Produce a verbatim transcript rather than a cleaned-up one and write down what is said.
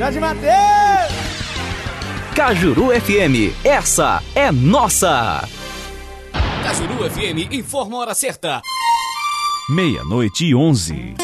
Jorge Mateus! Cajuru F M, essa é nossa! Cajuru F M informa a hora certa. Meia-noite e onze.